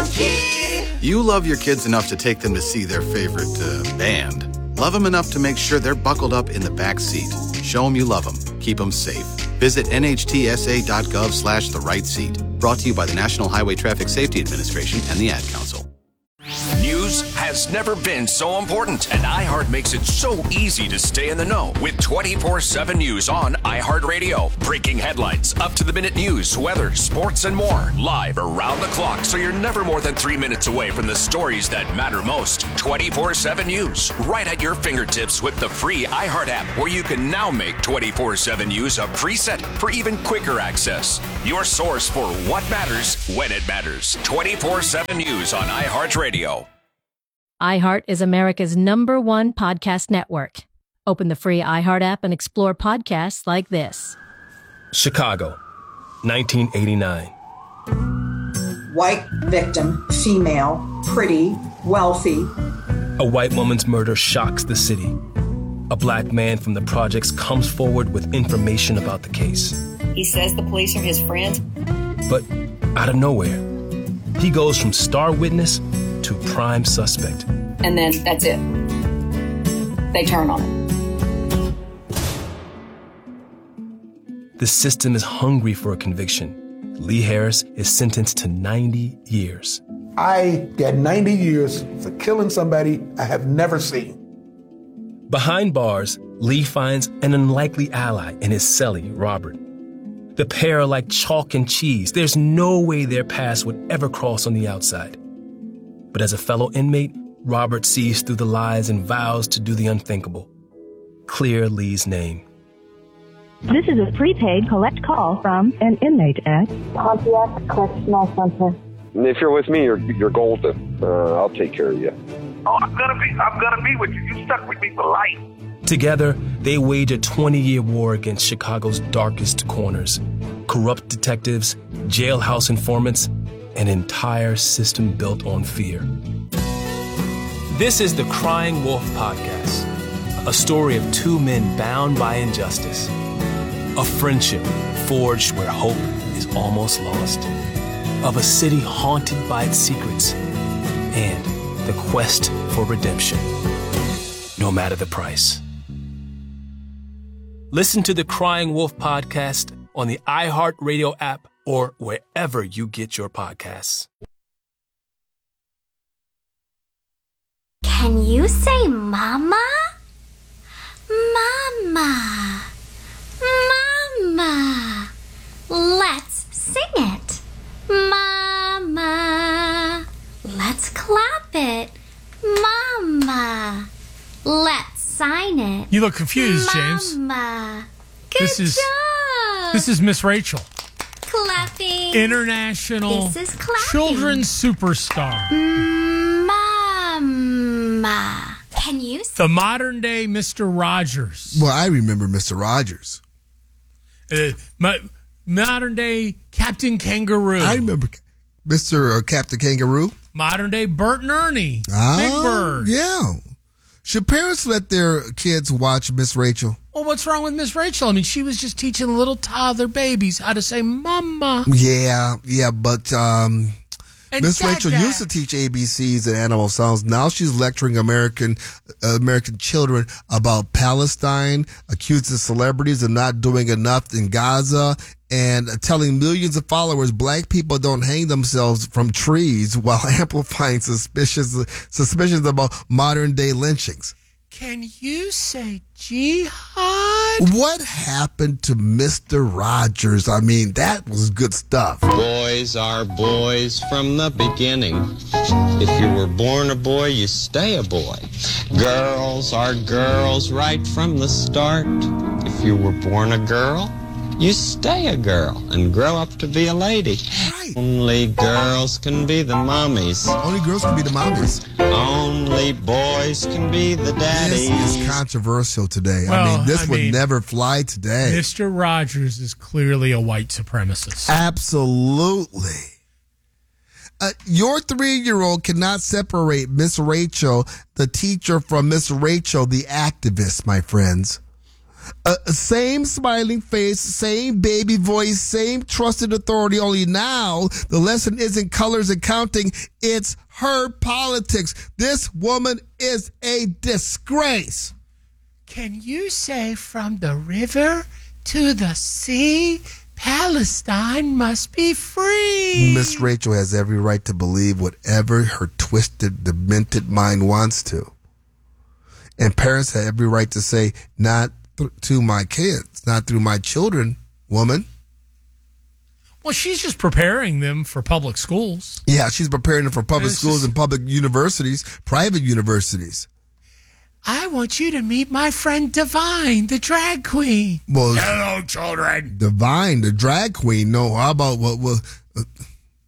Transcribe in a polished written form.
monkey. You love your kids enough to take them to see their favorite band. Love them enough to make sure they're buckled up in the back seat. Show them you love them. Keep them safe. Visit nhtsa.gov/the right seat. Brought to you by the National Highway Traffic Safety Administration and the Ad Council. News has never been so important, and iHeart makes it so easy to stay in the know with 24/7 news on iHeartRadio. Breaking headlines, up-to-the-minute news, weather, sports, and more. Live around the clock, so you're never more than 3 minutes away from the stories that matter most. 24/7 news, right at your fingertips with the free iHeart app, where you can now make 24/7 news a preset for even quicker access. Your source for what matters when it matters. 24/7 news on iHeartRadio. iHeart is America's #1 podcast network. Open the free iHeart app and explore podcasts like this. Chicago, 1989. White victim, female, pretty, wealthy. A white woman's murder shocks the city. A black man from the projects comes forward with information about the case. He says the police are his friends. But out of nowhere, he goes from star witness to prime suspect. And then that's it. They turn on him. The system is hungry for a conviction. Lee Harris is sentenced to 90 years. I get 90 years for killing somebody I have never seen. Behind bars, Lee finds an unlikely ally in his cellie, Robert. The pair are like chalk and cheese. There's no way their paths would ever cross on the outside. But as a fellow inmate, Robert sees through the lies and vows to do the unthinkable. Clear Lee's name. This is a prepaid collect call from an inmate at Pontiac Correctional Center. If you're with me, you're golden. I'll take care of you. Oh, I'm gonna be with you. You stuck with me for life. Together, they wage a 20-year war against Chicago's darkest corners. Corrupt detectives, jailhouse informants, an entire system built on fear. This is the Crying Wolf Podcast, a story of two men bound by injustice, a friendship forged where hope is almost lost, of a city haunted by its secrets, and the quest for redemption, no matter the price. Listen to the Crying Wolf Podcast on the iHeartRadio app or wherever you get your podcasts. Can you say mama? Mama. Mama. Let's sing it. Mama. Let's clap it. Mama. Let's sign it. You look confused, James. Mama. Good job. This is Miss Rachel. Clapping. International This is clapping. children's superstar. Mama. Can you say The modern day Mr. Rogers. Well, I remember Mr. Rogers. Modern day Captain Kangaroo. I remember Mr. Captain Kangaroo. Modern day Bert and Ernie. Ah, Big Bird. Yeah. Should parents let their kids watch Miss Rachel? Well, what's wrong with Miss Rachel? I mean, she was just teaching little toddler babies how to say mama. Yeah, but Miss Rachel Dada. used to teach ABCs and animal sounds. Now she's lecturing American children about Palestine, accusing celebrities of not doing enough in Gaza, and telling millions of followers black people don't hang themselves from trees while amplifying suspicions about modern day lynchings. Can you say jihad? What happened to Mr. Rogers? I mean, that was good stuff. Boys are boys from the beginning. If you were born a boy, you stay a boy. Girls are girls right from the start. If you were born a girl, you stay a girl and grow up to be a lady. Right. Only girls can be the mommies. Only girls can be the mommies. Only boys can be the daddies. This is controversial today. Well, This would never fly today. Mr. Rogers is clearly a white supremacist. Absolutely. Your 3-year-old cannot separate Miss Rachel, the teacher, from Miss Rachel, the activist, my friends. Same smiling face, same baby voice, same trusted authority, only now the lesson isn't colors and counting, it's her politics. This woman is a disgrace. Can you say from the river to the sea, Palestine must be free? Miss Rachel has every right to believe whatever her twisted, demented mind wants to. And parents have every right to say, not to my kids, not through my children, woman. Well, she's just preparing them for public schools. Yeah, she's preparing them for public schools and public universities, private universities. I want you to meet my friend Divine, the drag queen. Well, hello, children. Divine, the drag queen. No, how about what?